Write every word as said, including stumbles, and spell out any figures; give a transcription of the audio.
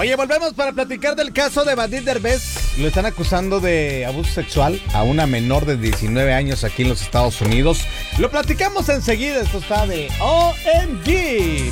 Oye, volvemos para platicar del caso de Badir Derbez. Lo están acusando de abuso sexual a una menor de diecinueve años aquí en los Estados Unidos. Lo platicamos enseguida. Esto está de O M G.